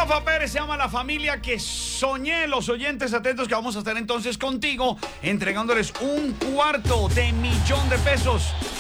Rafa Pérez se llama La Familia que Soñé. Los oyentes atentos que vamos a estar entonces contigo entregándoles $250,000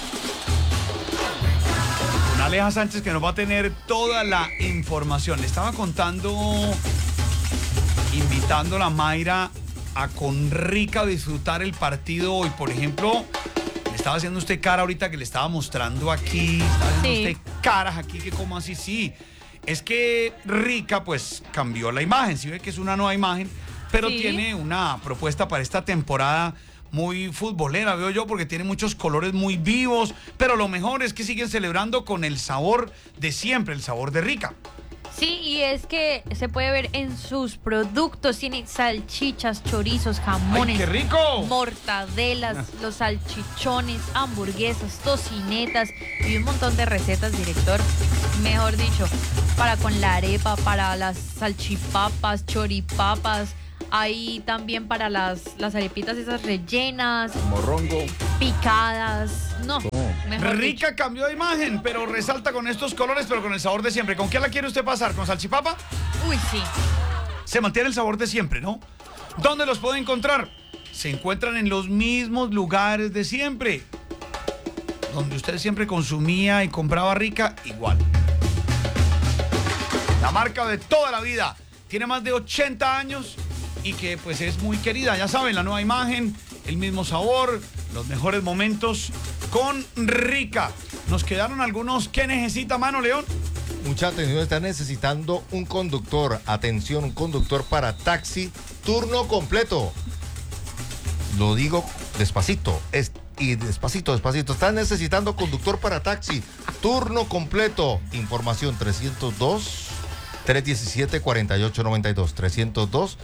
con Aleja Sánchez, que nos va a tener toda la información. Le estaba contando, invitando a la Mayra a con Rica disfrutar el partido hoy. Por ejemplo, le estaba haciendo usted cara ahorita que le estaba mostrando aquí. Estaba haciendo usted caras aquí, que como así, sí. Es que Rica pues cambió la imagen, sí ve que es una nueva imagen, pero tiene una propuesta para esta temporada muy futbolera, veo yo, porque tiene muchos colores muy vivos, pero lo mejor es que siguen celebrando con el sabor de siempre, el sabor de Rica. Sí, y es que se puede ver en sus productos, tiene salchichas, chorizos, jamones, ¡ay, qué rico! Mortadelas, los salchichones, hamburguesas, tocinetas y un montón de recetas, director, mejor dicho, para con la arepa, para las salchipapas, choripapas, hay también para las arepitas esas rellenas, morrongo, picadas, no, mejor Rica dicho. cambió de imagen, pero resalta con estos colores, pero con el sabor de siempre. ¿Con qué la quiere usted pasar? ¿Con salchipapa? Uy, sí. Se mantiene el sabor de siempre, ¿no? ¿Dónde los puede encontrar? Se encuentran en los mismos lugares de siempre. Donde usted siempre consumía y compraba Rica, igual. La marca de toda la vida. Tiene más de 80 años y que pues es muy querida. Ya saben, la nueva imagen, el mismo sabor, los mejores momentos con Rica. Nos quedaron algunos. ¿Qué necesita, mano, León? mucha atención, está necesitando un conductor, atención, un conductor para taxi, turno completo. Lo digo despacito, despacito, están necesitando conductor para taxi, turno completo. Información 302-317-4892,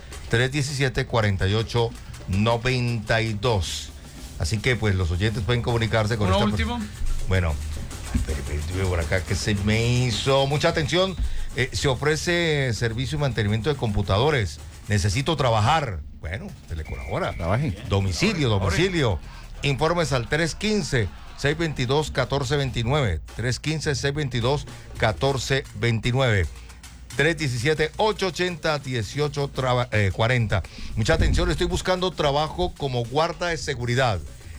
317-4892. Así que pues los oyentes pueden comunicarse con ¿Uno último? Bueno, por acá que se me hizo. Mucha atención, se ofrece servicio y mantenimiento de computadores. Necesito trabajar. Bueno, se le colabora. Trabaje. Domicilio. Informes al 315-622-1429. 315-622-1429. 317-880-1840. Mucha atención, estoy buscando trabajo como guarda de seguridad.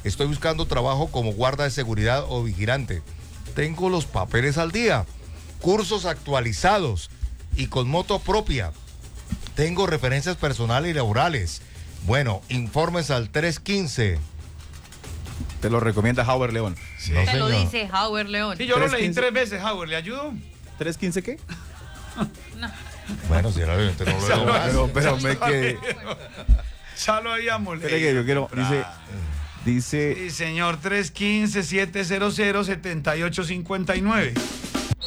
O vigilante. Tengo los papeles al día, cursos actualizados y con moto propia. Tengo referencias personales y laborales. Bueno, informes al 315. Te lo recomienda Howard León. Sí. No, Te lo señor. dice Howard León. Sí, yo lo leí 315. 3 veces, Howard. ¿Le ayudo? ¿315 qué? Bueno, si era bien, te lo leo más. Pero me que... Ya lo habíamos Espera que yo quiero... Dice... Sí, señor, 315-700-7859.